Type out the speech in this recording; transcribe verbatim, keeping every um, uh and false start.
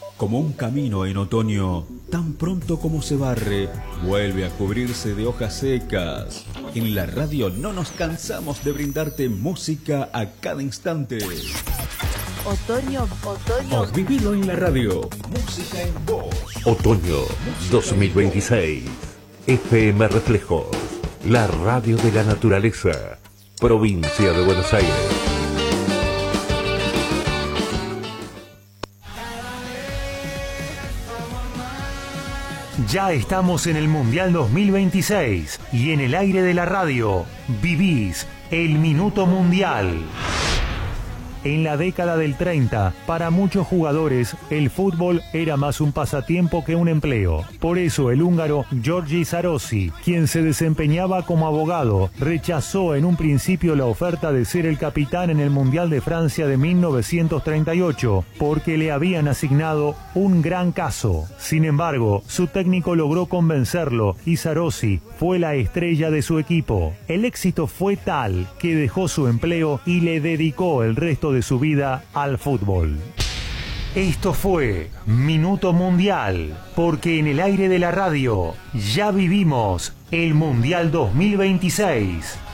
Como un camino en otoño, tan pronto como se barre, vuelve a cubrirse de hojas secas. En la radio no nos cansamos de brindarte música a cada instante. Otoño, otoño. Os vivido en la radio. Música en voz. Otoño dos mil veintiséis. F M Reflejos. La radio de la naturaleza. Provincia de Buenos Aires. Ya estamos en el Mundial dos mil veintiséis y en el aire de la radio vivís el Minuto Mundial. En la década del treinta, para muchos jugadores, el fútbol era más un pasatiempo que un empleo. Por eso el húngaro György Sarosi, quien se desempeñaba como abogado, rechazó en un principio la oferta de ser el capitán en el Mundial de Francia de mil novecientos treinta y ocho, porque le habían asignado un gran caso. Sin embargo, su técnico logró convencerlo y Sarosi fue la estrella de su equipo. El éxito fue tal que dejó su empleo y le dedicó el resto de su vida al fútbol. Esto fue Minuto Mundial, porque en el aire de la radio ya vivimos el Mundial dos mil veintiséis.